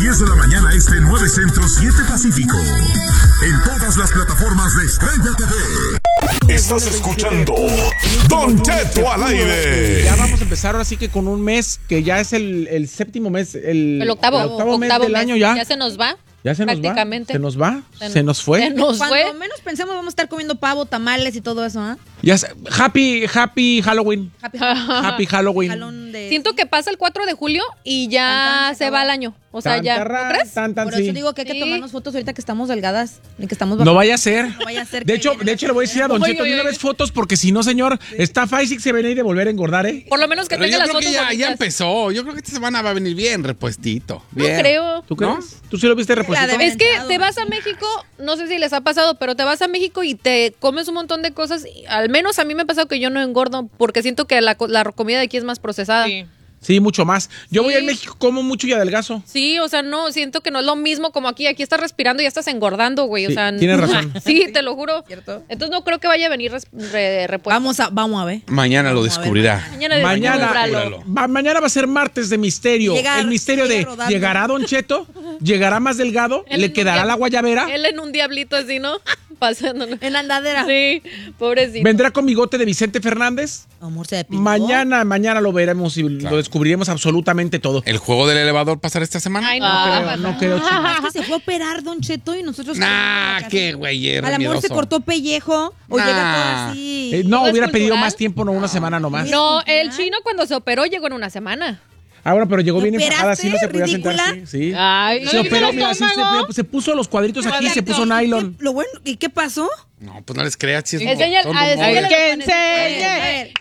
10 de la mañana este, 9 Centro, 7 Pacífico. En todas las plataformas de Estrella TV. Estás escuchando Don Cheto al aire. Ya vamos a empezar ahora sí que con un mes que ya es el séptimo mes, el octavo mes del año ya. Ya se nos va. Ya se nos prácticamente. Va. Se nos va. Se nos fue. Cuando menos pensemos vamos a estar comiendo pavo, tamales y todo eso, ¿ah? Ya Happy Halloween. Happy Halloween. Siento que pasa el 4 de julio y ya se va el año. O sea, ya. ¿No crees? Por eso digo que hay que tomarnos fotos ahorita que estamos delgadas y que estamos No vaya a ser. No vaya a ser. De hecho, le voy a decir a Don Cheto de una vez fotos porque si no, señor, está fácil se viene a ir de volver a engordar, ¿eh? Por lo menos que tenga las fotos. Ya empezó. Yo creo que esta semana va a venir bien repuestito. Bien. No creo. ¿Tú crees? ¿No? ¿Tú sí lo viste repuestito? Es que te vas a México, no sé si les ha pasado, pero te vas a México y te comes un montón de cosas. Al menos a mí me ha pasado que yo no engordo porque siento que la comida de aquí es más procesada. Sí, mucho más. Yo voy a México, como mucho y adelgazo. Sí, o sea, no, siento que no es lo mismo como aquí. Aquí estás respirando y ya estás engordando, güey. Sí, o sea, tienes razón. Sí, te lo juro. ¿Cierto? Entonces no creo que vaya a venir repuesto. Vamos a ver. Mañana lo descubrirá. Mañana va a ser martes de misterio. El misterio de ¿llegará Don Cheto? ¿Llegará más delgado? ¿Le quedará la guayabera? Él en un diablito así, ¿no? Pasándolo. En andadera. Sí, pobrecito. ¿Vendrá con bigote de Vicente Fernández? Amor, se depiló. Mañana lo veremos y lo descubriremos absolutamente todo. ¿El juego del elevador pasará esta semana? Ay, no creo. Es que se fue a operar Don Cheto y nosotros... Qué güey, a lo mejor se cortó pellejo o llega todo así. No, hubiera pedido más tiempo, no una semana nomás. No, el chino cuando se operó llegó en una semana. Ah, bueno, pero llegó bien enfajada, así no se podía sentar. Sí. Ay, se operó, mira, así se puso los cuadritos aquí, se puso nylon. Lo bueno, ¿y qué pasó? No, pues no les creas, si es Enseña, son que rumores.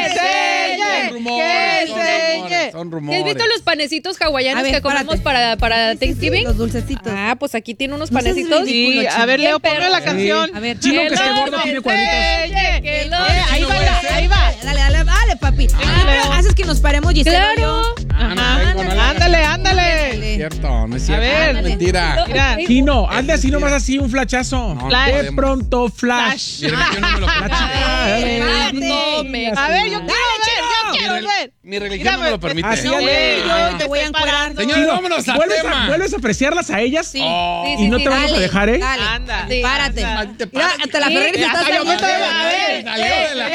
enseñe. Son rumores. ¿Has visto los panecitos hawaianos que comemos para Thanksgiving? Los dulcecitos. Ah, pues aquí tiene unos panecitos. Sí, a ver, Leo, ponme la canción. A ver, Chino que esté gordo tiene cuadritos. Ahí va. Dale, papi. Haces que nos paremos, Gisela. Claro. Ándale. Es cierto, no es cierto. A ver. Es mentira. Mira. Chino, hazle así nomás así un flachazo. De pronto flash. Mi religión no me lo permite. A ver, yo quiero ver. Mi religión no me lo permite. Así Yo te voy a encuadrar. Señores, vámonos al tema. ¿Vuelves a apreciarlas a ellas? Sí. Y no te vamos a dejar, ¿eh? Dale. Anda. Sí. Párate. Mira, hasta la Ferrari se está Hasta yo me saliendo. estoy- a ver, salió de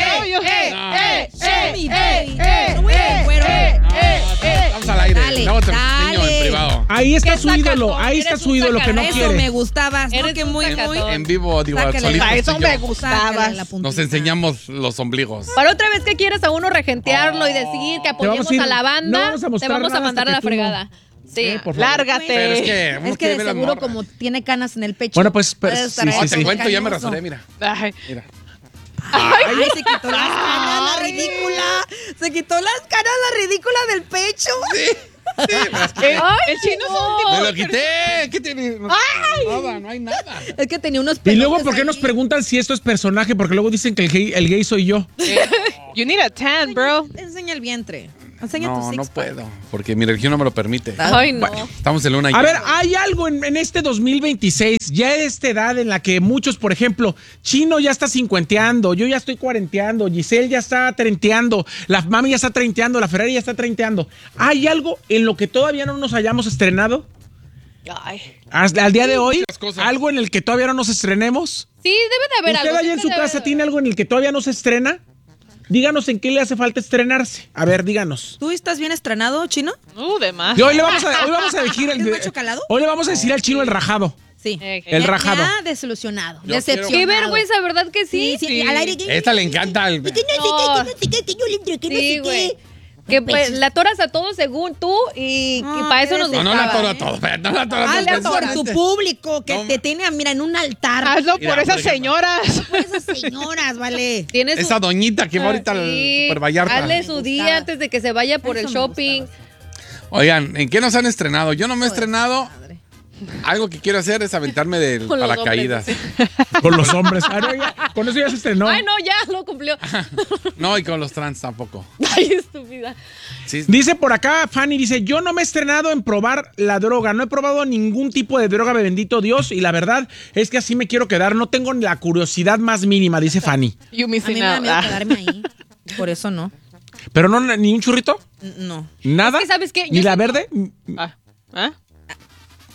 la- Vamos al aire. Dale, Luego te enseño en privado. Ahí está Qué su ídolo, sacatón, ahí está eres su un ídolo que no sacatón. Eso me quiere. gustabas, ¿no? Eres Que un muy, sacatón. En vivo, digo, Sácale solito. A eso estoy me yo. gustabas. Nos enseñamos los ombligos. Para otra vez que quieres a uno regentearlo y decir que apoyemos vamos a ir- a la banda, no vamos a te mostrar vamos a nada mandar a la hasta que tú no. fregada. Sí. Por favor. Lárgate. Pero es que uno Es que quiere de ver las seguro morras. como tiene canas en el pecho. Bueno, pues, puede estar sí, ahí. No, sí, te cuento, ya me cañoso. rasuré, mira. Ay. Mira. Ay, se quitó las canas, la ridícula. Se quitó las canas, la ridícula del pecho. El chino es un tipo ¡Me de lo quité! ¿Qué tiene? No, nada, no hay nada. Es que tenía unos Y pelotes luego, ¿por qué ahí. nos preguntan si esto es personaje? Porque luego dicen que el gay soy yo. You need a tan, bro. Enseña el vientre. Enseña tu No, six no pack. puedo, porque mi religión no me lo permite. Ay, no. Estamos en luna A ver, hay algo en este 2026, ya de esta edad en la que muchos, por ejemplo, Chino ya está cincuenteando, yo ya estoy cuarenteando, Giselle ya está treinteando, la mami ya está treinteando, la Ferrari ya está treinteando. ¿Hay algo en lo que todavía no nos hayamos estrenado? Ay. Al día de hoy, muchas cosas. ¿algo en el que todavía no nos estrenemos? Sí, debe de haber ¿Usted algo. allá en su siempre debe casa de tiene algo en el que todavía no se estrena? Díganos en qué le hace falta estrenarse. A ver, díganos. ¿Tú estás bien estrenado, Chino? De más. Y hoy le vamos a decir ¿Es macho calado? hoy le vamos a decir al Chino el rajado. Sí. El rajado. Ya desilusionado. Yo Decepcionado. Qué vergüenza, ¿verdad que sí? Sí, al aire. Esta le encanta el... Sí, güey. Que pues, la atoras a todos según tú y para eso nos No, gustaba. no la toro a todo. No la toro a Hazlo todo. por tu público que No. te tiene, mira, en un altar. Hazlo Mira, por esas por ejemplo. señoras. Por esas señoras, vale. Tiene su- Esa doñita que va ahorita al Sí, Super Vallarta. hazle su día antes de que se vaya por Eso el me shopping. Oigan, ¿en qué nos han estrenado? Yo no me he estrenado. Algo que quiero hacer es aventarme del Con los paracaídas. Con los hombres. Ah, no, con eso ya se estrenó. Ay, no, ya lo cumplió. No, y con los trans tampoco. Ay, estúpida. Sí. Dice por acá, Fanny, dice, yo no me he estrenado en probar la droga, no he probado ningún tipo de droga, bendito Dios, y la verdad es que así me quiero quedar, no tengo ni la curiosidad más mínima, dice Fanny. You A mí missing me da out. miedo quedarme ahí. Por eso no. Pero no, ni un churrito, No. nada, Es que, ¿sabes qué? ni Yo la siento- verde. ¿Ah?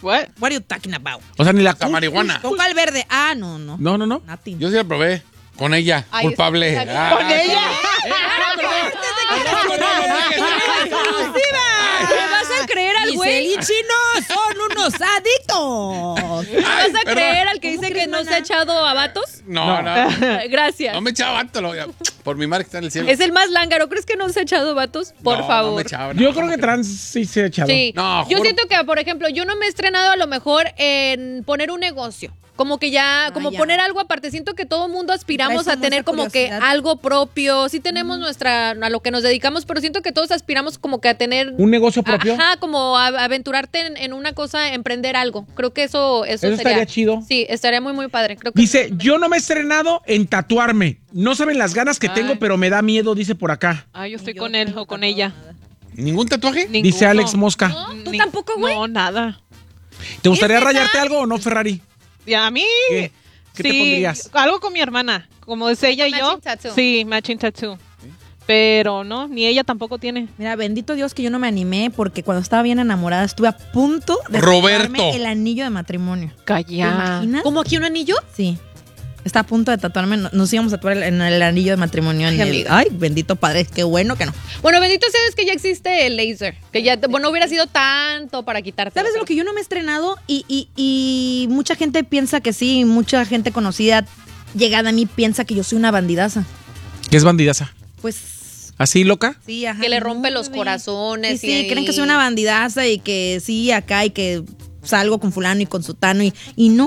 What? What are you talking about? O sea, ni la La marihuana. ¿Con cuál verde? Ah, no. No, no, no. Nothing. Yo sí la probé. Con ella. Ay, culpable. exacto. Ah, ¿Con ella? ¿Me vas a creer al Giselle güey? y Chino son unos adictos. ¿Me vas a perdón. creer al que ¿Cómo dice crees, que no mana? se ha echado a vatos? No. Gracias. No me echaba vato. Por mi madre que está en el cielo. Es el más lángaro. ¿Crees que no se ha echado vatos? Por No, favor. No me echaba, Yo creo que trans sí se ha echado. Sí. No, Yo juro. siento que, por ejemplo, yo no me he estrenado a lo mejor en poner un negocio. Como que ya, como ya. poner algo aparte. Siento que todo mundo aspiramos Traes a como tener esa como que curiosidad. algo propio. Sí tenemos a lo que nos dedicamos, pero siento que todos aspiramos como que a tener... ¿Un negocio propio? Ajá, como a aventurarte en una cosa, emprender algo. Creo que eso sería... estaría chido. Sí, estaría muy, muy padre. Creo que Dice, yo no me he estrenado en tatuarme. No saben las ganas que tengo, pero me da miedo, dice por acá. Ah, yo estoy Yo con no él tengo o con tatuado ella. nada. ¿Ningún tatuaje? Ninguno. Dice Alex Mosca. ¿No? ¿Tú tampoco, güey? No, nada. ¿Te gustaría rayarte algo o no, Ferrari? Y a mí. ¿Qué? ¿Qué te sí, pondrías? algo con mi hermana. Como es ella y yo. Matching tattoo. Sí, matching tattoo. Pero no, ni ella tampoco tiene. Mira, bendito Dios que yo no me animé porque cuando estaba bien enamorada estuve a punto de Roberto. tatuarme el anillo de matrimonio. ¿Te Calla. imaginas? ¿Como aquí un anillo? Sí. Está a punto de tatuarme. Nos íbamos a tatuar en el anillo de matrimonio. Ay, amiga. Ay, bendito padre. Qué bueno que no. Bueno, bendito sea Dios que ya existe el laser. Que ya, bueno, hubiera sido tanto para quitarte. ¿Sabes lo que yo no me he estrenado? Y mucha gente piensa que sí. Mucha gente conocida llegada a mí piensa que yo soy una bandidaza. ¿Qué es bandidaza? Pues ¿Así, loca? sí, ajá. Que le rompe los Sí. corazones. Sí, creen que soy una bandidaza y que sí, acá y que salgo con fulano y con sutano y no.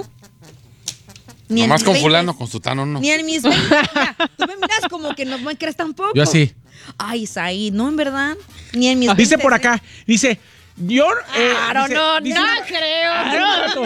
Ni en Nomás mis con 20s. fulano, con sutano no. Ni en mis 20. Mira, tú me miras como que no me crees tampoco. Yo así. Ay, Said, no, en verdad. Ni en mis Dice 20s, por acá, dice, yo... Claro, no dice- creo.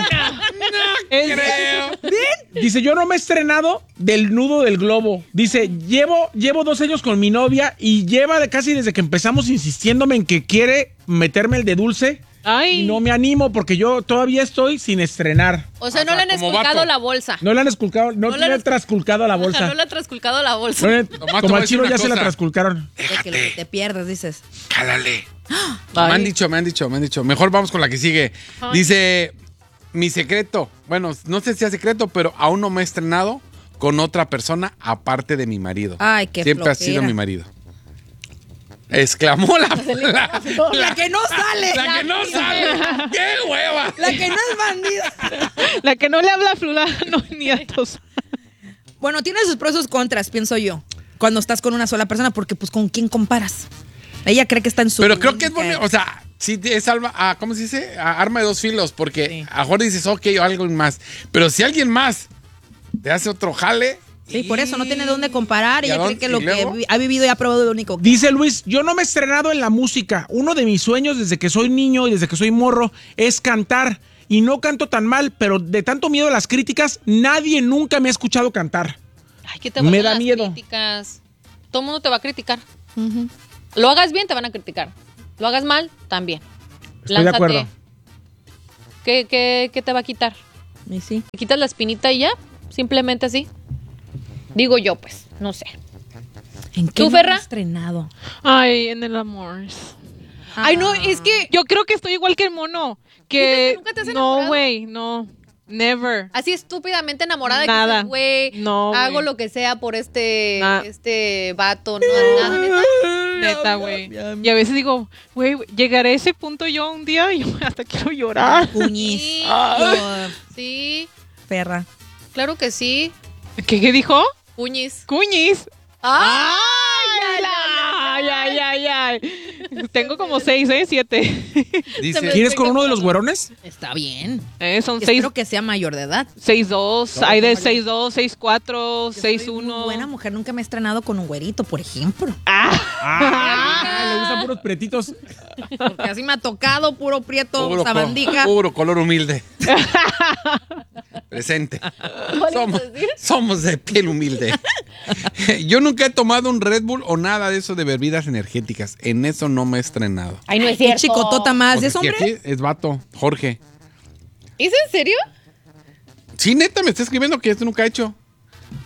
Creo. Dice, yo no me he estrenado del nudo del globo. Dice, llevo 2 años con mi novia y lleva casi desde que empezamos insistiéndome en que quiere meterme el de dulce. Ay. Y no me animo porque yo todavía estoy sin estrenar. O sea, no O sea, le han como esculcado vato. la bolsa. No le han esculcado, no No le le han trasculcado a la O sea, bolsa. no le ha trasculcado la bolsa. No le- Nomás te como voy a al decir chino una ya se la cosa. trasculcaron. De que lo que te pierdes, dices. Cálale. Ay. Me han dicho. Mejor vamos con la que sigue. Dice, mi secreto. Bueno, no sé si es secreto, pero aún no me he estrenado con otra persona aparte de mi marido. Ay, qué Siempre ha flojera. sido mi marido. Exclamó la La que no sale. La que no sale. ¡Qué hueva! La que no es bandida. La que no le habla a fulano ni a tos. Bueno, tiene sus pros y sus contras, pienso yo. Cuando estás con una sola persona, porque pues ¿con quién comparas? Ella cree que está en su... Pero creo que es bueno, o sea, sí es ¿cómo se dice? Arma de dos filos, porque Sí. a lo mejor dices, ok, o algo más. Pero si alguien más te hace otro jale. Sí, por eso no tiene dónde comparar. ¿Y a Ella cree dónde? que lo ¿Y luego? que ha vivido y ha probado es lo único. Dice Luis, yo no me he estrenado en la música. Uno de mis sueños desde que soy niño y desde que soy morro es cantar. Y no canto tan mal, pero de tanto miedo a las críticas, nadie nunca me ha escuchado cantar. Ay, ¿qué te Me gustan da las miedo. críticas? Todo el mundo te va a criticar. Lo hagas bien, te van a criticar. Lo hagas mal, también. Estoy de acuerdo. ¿Qué te va a quitar? Y sí. ¿Te quitas la espinita y ya? Simplemente así. Digo yo, pues, no sé. ¿En qué ¿Tú, no me he Ferra? estrenado? Ay, en el amor. Ay, no, es que Yo creo que estoy igual que el mono. ¿Dices Que que nunca te has no, enamorado? güey, no. Never. así estúpidamente enamorada Nada. que dices, güey, No, hago güey. lo que sea por este Nah. vato, no, nada, neta. Neta, güey. Y a veces digo, güey, llegaré a ese punto yo un día y yo hasta quiero llorar. Puñis. Sí. Yo, Sí, perra. claro que sí. ¿Qué dijo? Puñis. Cuñis. ¡Ah! Ay. Tengo como 6, 7. Dice, ¿Quieres con uno de los güerones? Está bien. Son 6, Espero que sea mayor de edad. 6'2". Hay de 6'2", 6'4", Yo soy muy 6'1". buena mujer, nunca me he estrenado con un güerito, por ejemplo. Ah, le gustan puros pretitos. Porque así me ha tocado puro prieto, puro, sabandija. puro color humilde. Presente. Somos de piel humilde. Yo nunca he tomado un Red Bull o nada de eso de bebidas energéticas. En eso no me he estrenado. Ay, no es Qué cierto. chicotota más. Porque ¿Es hombre? aquí es vato, Jorge. ¿Es en serio? Sí, neta, me está escribiendo que esto nunca ha hecho.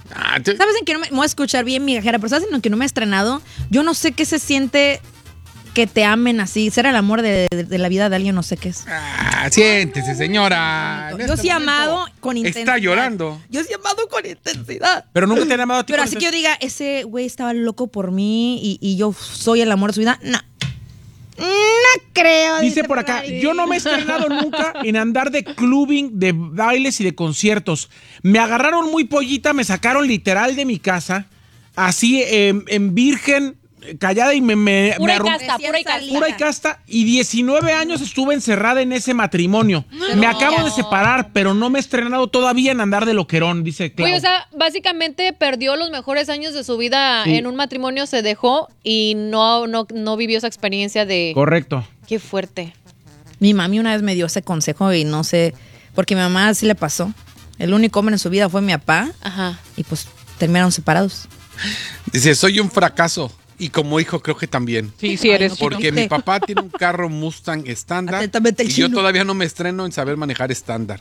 ¿Sabes en qué no me voy a escuchar bien, migajera? Pero ¿sabes en lo que no me he estrenado? Yo no sé qué se siente que te amen así, ser el amor de la vida de alguien, no sé qué es. Siéntese, señora. En Yo este sí he momento amado con intensidad. Está llorando. Yo sí he amado con intensidad. Pero nunca te han amado a ti. Pero con así que yo diga, ese güey estaba loco por mí y yo soy el amor de su vida, no. No creo. Dice por acá, Ferrari. yo no me he estrenado nunca en andar de clubbing, de bailes y de conciertos. Me agarraron muy pollita, me sacaron literal de mi casa, así en virgen, callada y me Pura y arrum- casta, pura y casta. pura y casta, y 19 años estuve encerrada en ese matrimonio. Me acabo de separar, pero no me he estrenado todavía en andar de loquerón, dice Clau. Güey, o sea, básicamente perdió los mejores años de su vida Sí. en un matrimonio, se dejó y no vivió esa experiencia de... Correcto. Qué fuerte. Mi mami una vez me dio ese consejo y no sé, porque mi mamá sí le pasó. El único hombre en su vida fue mi papá Ajá. y pues terminaron separados. Dice, soy un fracaso. Y como hijo creo que también. Sí, sí eres. no, chino. Porque mi papá tiene un carro Mustang estándar. Atentamente el Y yo chino. todavía no me estreno en saber manejar estándar.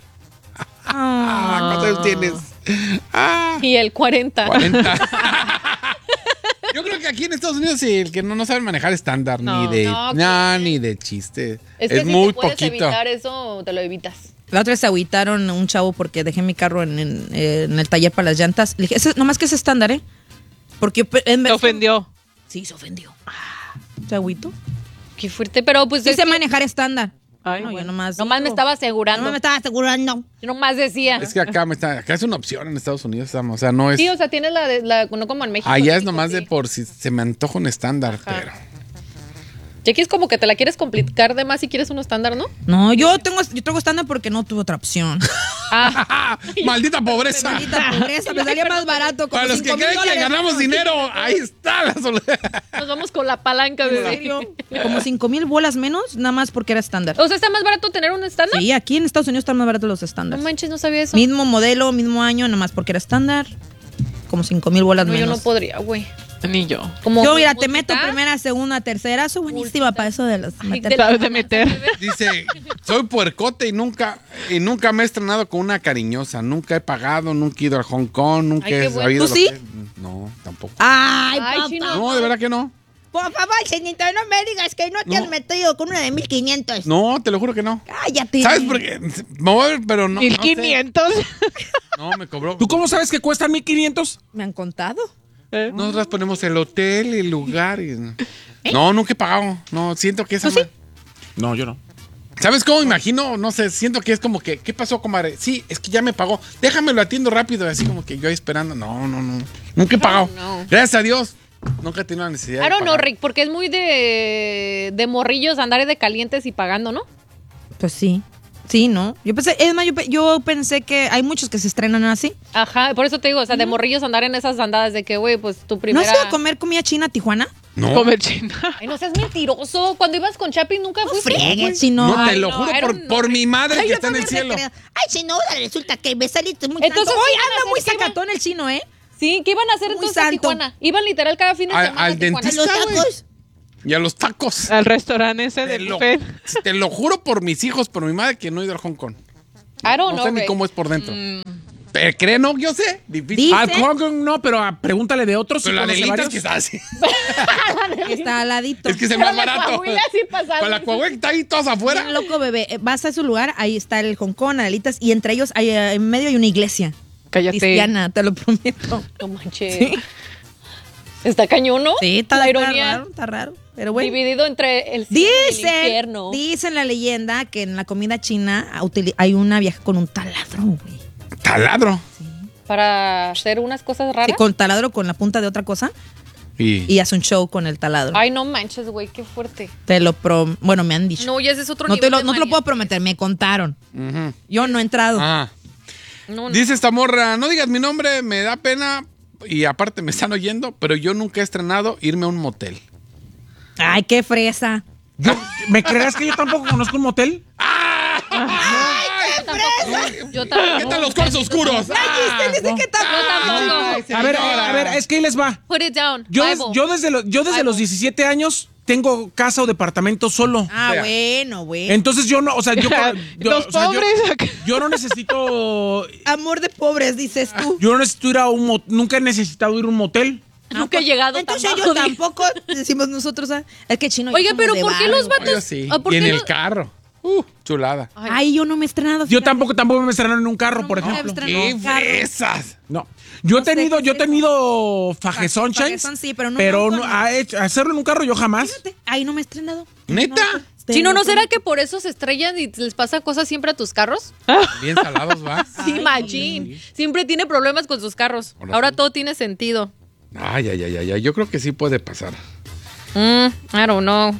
Ah. ¿Cuántos años tienes? Y el 40. 40. Yo creo que aquí en Estados Unidos sí, el que no sabe manejar estándar, No. ni de chiste. Es que si muy te puedes poquito. evitar eso, te lo evitas. La otra vez se agüitaron un chavo porque dejé mi carro en el taller para las llantas. Le dije, nomás que es estándar, ¿eh? Porque Te ofendió. Sí, se ofendió. Se agüitó. Qué fuerte, pero pues... Sí es sé que manejar estándar. Ay, No, yo bueno. nomás. nomás me digo. estaba asegurando. No me estaba asegurando. Yo nomás decía. Es que acá es una opción en Estados Unidos, o sea, no es. Sí, o sea, tienes no como en México. Allá es México, nomás sí. de por si se me antoja un estándar, Ajá. pero. Y aquí es como que te la quieres complicar de más si quieres uno estándar, ¿no? No, yo tengo estándar porque no tuve otra opción. Ah, Maldita pobreza. Maldita pobreza, me salía más barato. Como Para los que $5,000 creen que ganamos menos. dinero, ahí está la soledad. nos vamos con la palanca, ¿En bebé. serio? Como 5,000 bolas menos, nada más porque era estándar. O sea, ¿está más barato tener un estándar? Sí, aquí en Estados Unidos están más baratos los No estándares. manches, no sabía eso. Mismo modelo, mismo año, nada más porque era estándar. Como 5,000 bolas No, yo menos. no podría, güey. Ni yo. Como Yo, mira, te meto multitask. primera, segunda, tercera. Soy buenísima para eso de los Ay, meter- de la- Sabes de meter. Dice, soy puercote y nunca me he estrenado con una cariñosa. Nunca he pagado, nunca he ido a Hong Kong, nunca Ay, qué he bueno. sabido ¿Tú lo sí? que- No, tampoco. Ay, Ay, papá. chino. No, de verdad que no. Por favor, señorita, no me digas que no te has metido con una de 1,500. No, te lo juro que no. Cállate. ¿Sabes por qué? Me voy a ver, pero no. 1500. No, sé. No, me cobró. ¿Tú cómo sabes que cuestan 1,500? Me han contado. Nosotras ponemos el hotel, el lugar. No, nunca he pagado. No, siento que esa. ¿Tú sí? No, yo no. ¿Sabes cómo imagino? No sé, siento que es como que, ¿qué pasó, comadre? Sí, es que ya me pagó. Déjame lo atiendo rápido, así como que yo ahí esperando. No. Nunca he pagado. no. Gracias a Dios. Nunca he tenido la necesidad I don't de know, pagar. Rick, porque es muy de morrillos andar de calientes y pagando, ¿no? Pues sí. Sí, ¿no? Yo pensé, es más, yo pensé que hay muchos que se estrenan así. Ajá, por eso te digo, o sea, de morrillos andar en esas andadas de que, güey, pues tu ¿No primera... has ido a comer comida china a Tijuana? No, Comer china. Ay, no seas mentiroso. Cuando ibas con Chapi nunca fuiste. Friegues, si no. no, te Ay, lo no, juro I por, don't know. por mi madre Ay, que yo está en el también me cielo. creo. Ay, si no, resulta que me saliste muy Entonces, santo. Hoy ¿qué iban a anda muy hacer? ¿Qué iban? sacatón el chino, ¿eh? Sí, ¿qué iban a hacer Muy entonces a santo. Tijuana? Iban literal cada fin de Al- semana al a Tijuana. dentista. Los güey. tacos. Y a los tacos. Al restaurante ese Te del lo, buffet. te lo juro por mis hijos, por mi madre, que no he ido a Hong Kong. I don't No know, sé ni Rick. cómo es por dentro. Pero cree, no, yo sé. Difícil. Dice- Ah, Hong Kong no, pero pregúntale de otros. Pero la ¿conoce de Litas varios? que está así. Está al ladito. Es que es el Pero más la barato. Coahuila sí pasaron. Para la Coahuila que está ahí todas afuera. Bien loco, bebé. Vas a su lugar, ahí está el Hong Kong, Adelitas, y entre ellos, hay, en medio hay una iglesia Cállate. cristiana, te lo prometo. No manches. Está cañón, ¿no? Sí, la está ironía. raro, está raro. Pero bueno. Dividido entre el cielo y el infierno. Dicen la leyenda que en la comida china hay una vieja con un taladro, güey. Taladro. Para hacer unas cosas raras. Sí, con taladro con la punta de otra cosa y hace un show con el taladro. Ay, no manches, güey, qué fuerte. Bueno, me han dicho. No, ya ese es otro No te nivel lo, de no te lo manía. puedo prometer, me contaron. Ujú. Yo no he entrado. Ah. No, no. Dice esta morra, no digas mi nombre, me da pena y aparte me están oyendo, pero yo nunca he estrenado irme a un motel. Ay, qué fresa. ¿Me creerás que yo tampoco conozco un motel? Yo tampoco. ¿Qué tal los cuartos oscuros? Dice que tampoco. A ver, es que ahí les va. Put it down. Yo, Bible. yo desde los 17 años tengo casa o departamento solo. Ah, Sea. bueno. Entonces yo no, o sea, yo Los o sea, pobres. yo no necesito Amor de pobres, dices tú. yo no necesito ir a un nunca he necesitado ir a un motel. Nunca he llegado Entonces tan yo bajo de- tampoco, decimos nosotros, es que Chino. Oiga, somos pero de ¿por qué barrio. los vatos? Yo sí. ¿por Y en qué el no- carro. Chulada. Ay, yo no me he estrenado. Yo fíjate. tampoco me estrenaron en un carro, por No, ejemplo. no, ¡Qué carro. fresas! No. Yo he No sé tenido, qué yo es he tenido fajezón, Fajezón, sí, pero no hacerlo en un carro yo jamás. Fíjate, ahí no me he estrenado. ¿Neta? Chino, ¿no será que por eso se estrellan y les pasa cosas siempre a tus carros? Bien salados, va. Sí, machín. Siempre tiene problemas con sus carros. Ahora Ahora sí. todo tiene sentido. Ay. Yo creo que sí puede pasar. I don't know.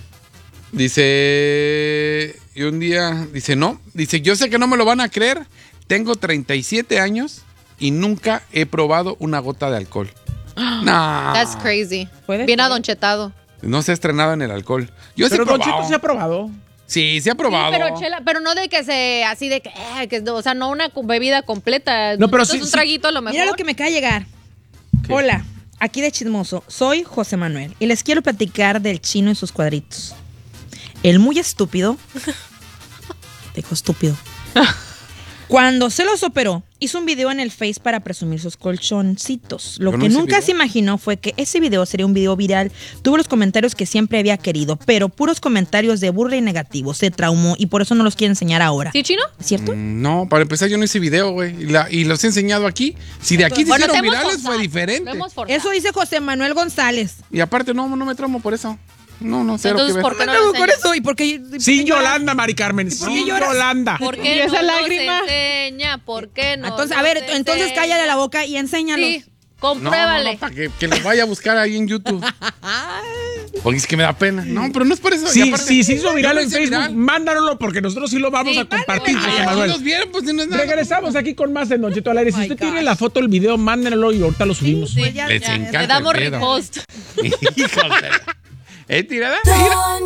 Dice, y un día, dice, no. Dice, yo sé que no me lo van a creer. Tengo 37 años y nunca he probado una gota de alcohol. No. That's crazy. Puede Bien ser. adonchetado. No se ha estrenado en el alcohol. Yo sí he Pero Don probado. Cheto se ha probado. Sí, se ha probado. Sí, pero chela, pero no de que se, así de que, o sea, no una bebida completa. No, pero Entonces, sí, un sí. traguito a lo mejor. Mira lo que me acaba de llegar. Hola, aquí de Chismoso. Soy José Manuel y les quiero platicar del Chino y sus cuadritos. El muy estúpido. Dijo estúpido. Cuando se los operó, hizo un video en el Face para presumir sus colchoncitos. Lo ¿Yo no que hice nunca video? se imaginó fue que ese video sería un video viral. Tuvo los comentarios que siempre había querido, pero puros comentarios de burla y negativos. Se traumó y por eso no los quiere enseñar ahora. ¿Sí, Chino? ¿Es cierto? No, para empezar yo no hice video, güey. Y los he enseñado aquí. Si de aquí se Bueno, hicieron te hemos virales forzado. fue diferente. Lo hemos forzado. Eso dice José Manuel González. Y aparte no me traumo por eso. No, cero Entonces, que ver. ¿por qué no No, lo por enseñas? eso y porque Sin Yolanda, Mari Carmen. por qué Sin lloras? Yolanda. ¿Por Y qué no esa los lágrima. enseña? ¿Por qué no? Entonces, a los ver, entonces enseña? cállale la boca y enséñalos. Sí, compruébale. No, para que los vaya a buscar ahí en YouTube. Porque es que me da pena. No, pero no es por eso. Y Sí, aparte, sí, se hizo yo viral lo en hice Facebook. viral. Mándanoslo porque nosotros sí lo vamos Sí, a compartir, mándalo. José Ay, Manuel. los vieron, pues si no es nada. Regresamos aquí con más de Don Cheto al aire. Si my usted tiene gosh. la foto, el video, mándenlo y ahorita lo subimos. Sí, Pues ya- Les ya- encanta Le damos el pedo. repost. Híjole. ¿Tirada? El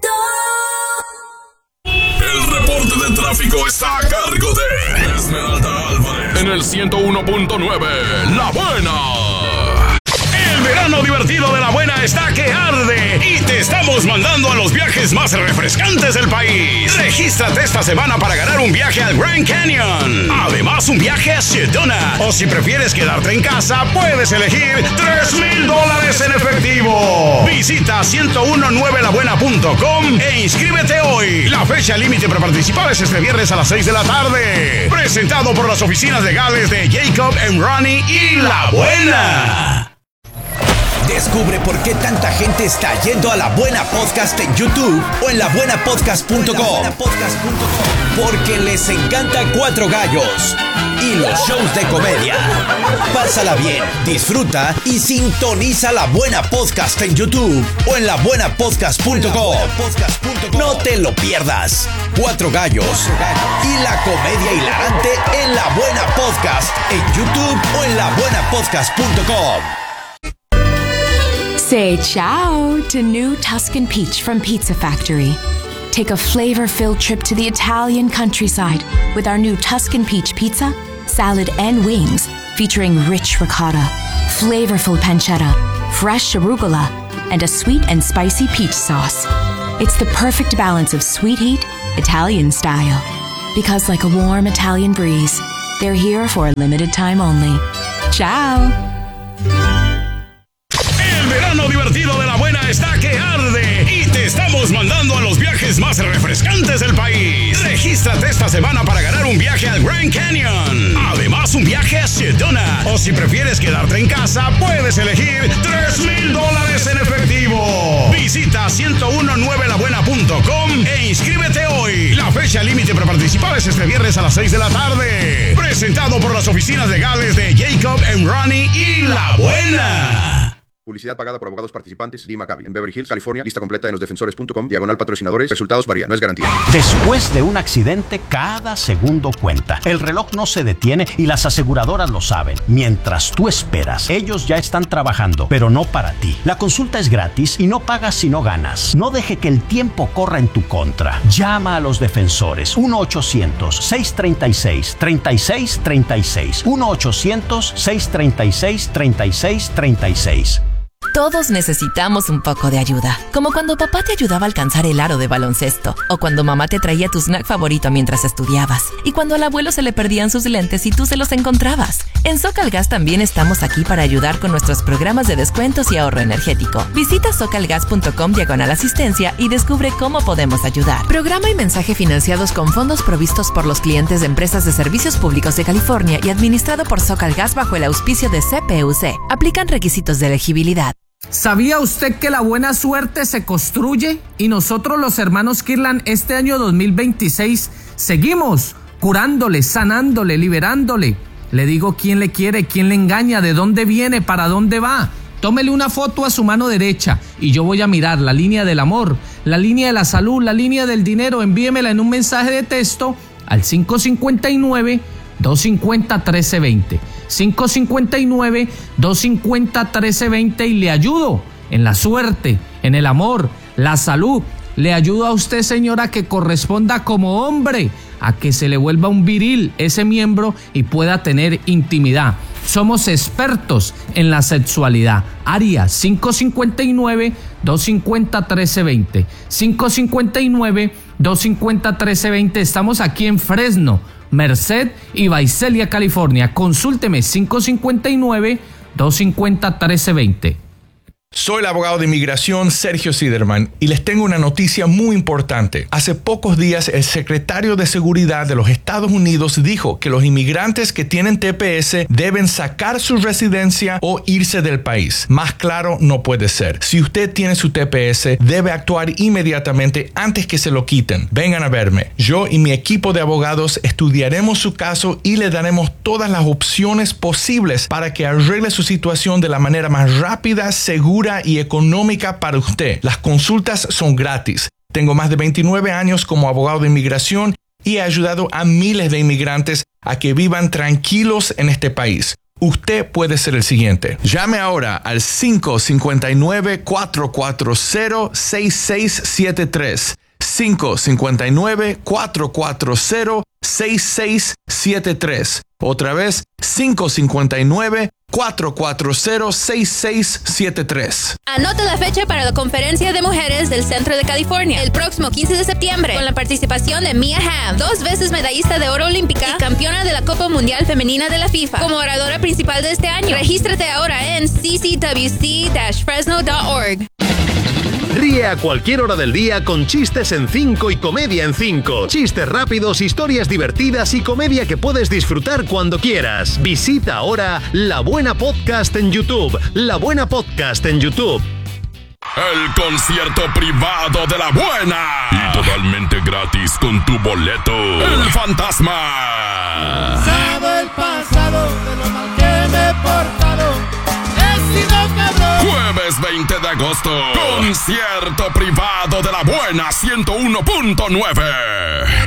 reporte de tráfico está a cargo de Esmeralda Álvarez en el 101.9 La Buena. El verano divertido de La Buena está que arde y te estamos mandando a los viajes más refrescantes del país. Regístrate esta semana para ganar un viaje al Grand Canyon. Además, un viaje a Sedona. O si prefieres quedarte en casa, puedes elegir $3,000 en efectivo. Visita 1019labuena.com e inscríbete hoy. La fecha límite para participar es este viernes a las 6 de la tarde. Presentado por las oficinas legales de Jacob & Ronnie y La Buena. Descubre por qué tanta gente está yendo a La Buena Podcast en YouTube o en labuenapodcast.com. Porque les encanta Cuatro Gallos y los shows de comedia. Pásala bien, disfruta y sintoniza La Buena Podcast en YouTube o en labuenapodcast.com. No te lo pierdas. Cuatro Gallos y la comedia hilarante en La Buena Podcast en YouTube o en labuenapodcast.com. Say ciao to new Tuscan Peach from Pizza Factory. Take a flavor-filled trip to the Italian countryside with our new Tuscan Peach pizza, salad, and wings featuring rich ricotta, flavorful pancetta, fresh arugula, and a sweet and spicy peach sauce. It's the perfect balance of sweet heat, Italian style. Because like a warm Italian breeze, they're here for a limited time only. Ciao! El verano divertido de La Buena está que arde y te estamos mandando a los viajes más refrescantes del país. Regístrate esta semana para ganar un viaje al Grand Canyon. Además, un viaje a Sedona. O si prefieres quedarte en casa, puedes elegir $3,000 en efectivo. Visita 1019labuena.com e inscríbete hoy. La fecha límite para participar es este viernes a las 6 de la tarde. Presentado por las oficinas legales de Jacob & Ronnie y La Buena. Publicidad pagada por abogados participantes. Lee Maccabi. En Beverly Hills, California. Lista completa en losdefensores.com. /patrocinadores. Resultados varían. No es garantía. Después de un accidente, cada segundo cuenta. El reloj no se detiene y las aseguradoras lo saben. Mientras tú esperas, ellos ya están trabajando, pero no para ti. La consulta es gratis y no pagas si no ganas. No deje que el tiempo corra en tu contra. Llama a los defensores. 1-800-636-3636. 1-800-636-3636. Todos necesitamos un poco de ayuda, como cuando papá te ayudaba a alcanzar el aro de baloncesto, o cuando mamá te traía tu snack favorito mientras estudiabas, y cuando al abuelo se le perdían sus lentes y tú se los encontrabas. En Socalgas también estamos aquí para ayudar con nuestros programas de descuentos y ahorro energético. Visita socalgas.com/asistencia y descubre cómo podemos ayudar. Programa y mensaje financiados con fondos provistos por los clientes de empresas de servicios públicos de California y administrado por Socalgas bajo el auspicio de CPUC. Aplican requisitos de elegibilidad. ¿Sabía usted que la buena suerte se construye? Y nosotros los hermanos Kirlan este año 2026 seguimos curándole, sanándole, liberándole. Le digo quién le quiere, quién le engaña, de dónde viene, para dónde va. Tómele una foto a su mano derecha y yo voy a mirar la línea del amor, la línea de la salud, la línea del dinero. Envíemela en un mensaje de texto al 559-250-1320. 559-250-1320 y le ayudo en la suerte, en el amor, la salud. Le ayudo a usted, señora, que corresponda como hombre, a que se le vuelva un viril ese miembro y pueda tener intimidad. Somos expertos en la sexualidad. Área 559-250-1320. 559-250-1320. Estamos aquí en Fresno, Merced y Visalia, California. Consúlteme 559-250-1320. Soy el abogado de inmigración Sergio Siderman y les tengo una noticia muy importante. Hace pocos días el secretario de Seguridad de los Estados Unidos dijo que los inmigrantes que tienen TPS deben sacar su residencia o irse del país. Más claro no puede ser. Si usted tiene su TPS, debe actuar inmediatamente antes que se lo quiten. Vengan a verme. Yo y mi equipo de abogados estudiaremos su caso y le daremos todas las opciones posibles para que arregle su situación de la manera más rápida, segura y económica para usted. Las consultas son gratis. Tengo más de 29 años como abogado de inmigración y he ayudado a miles de inmigrantes a que vivan tranquilos en este país. Usted puede ser el siguiente. Llame ahora al 559-440-6673. 559-440-6673. Otra vez, 559-440-6673. Anota la fecha para la conferencia de mujeres del Centro de California el próximo 15 de septiembre con la participación de Mia Hamm, 2 veces medallista de oro olímpica y campeona de la Copa Mundial Femenina de la FIFA, como oradora principal de este año. Regístrate ahora en ccwc-fresno.org. Ríe a cualquier hora del día con chistes en 5 y comedia en 5. Chistes rápidos, historias divertidas y comedia que puedes disfrutar cuando quieras. Visita ahora La Buena Podcast en YouTube. La Buena Podcast en YouTube. El concierto privado de La Buena. Y totalmente gratis con tu boleto. El Fantasma. Sabe el pasado de lo mal que me he portado. He sido cabrón. Jueves 20 de agosto. Concierto privado de La Buena 101.9.